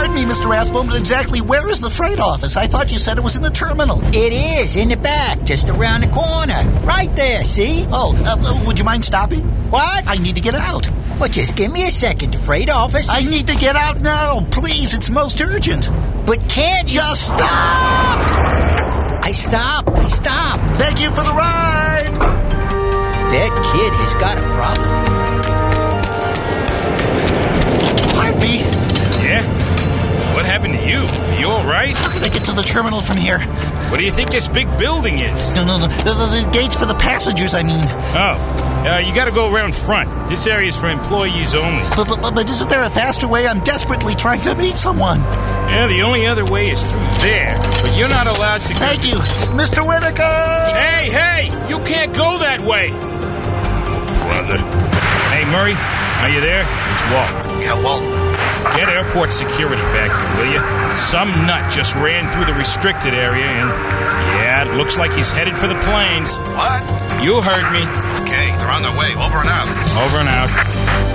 Pardon me, Mr. Rathbone, but exactly where is the freight office? I thought you said it was in the terminal. It is, in the back, just around the corner. Right there, see? Oh, would you mind stopping? What? I need to get out. Well, just give me a second. The freight office... I need to get out now. Please, it's most urgent. But can't you... Just stop! I stopped. Thank you for the ride! That kid has got a problem. Pardon me. Yeah? What happened to you? Are you all right? How can I get to the terminal from here? What do you think this big building is? No. The gates for the passengers, I mean. Oh, you got to go around front. This area is for employees only. But isn't there a faster way? I'm desperately trying to meet someone. Yeah, the only other way is through there. But you're not allowed to go... Thank you, Mr. Whitaker! Hey! You can't go that way! Brother. Hey, Murray, are you there? It's Walt. Yeah, Walt. Get airport security back here, will you? Some nut just ran through the restricted area and... yeah, it looks like he's headed for the planes. What? You heard me. Okay, they're on their way. Over and out. Over and out.